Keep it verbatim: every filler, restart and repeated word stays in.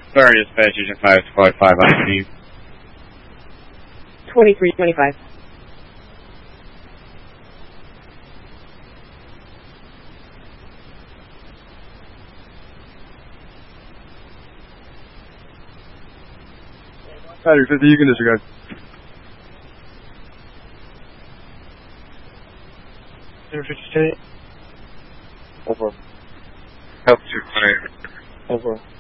Sorry, dispatch, Agent five Squad five on scene. twenty-three twenty-five. Battery fifty, you can disregard. zero fifty-eight. Over. Help two twenty. Over.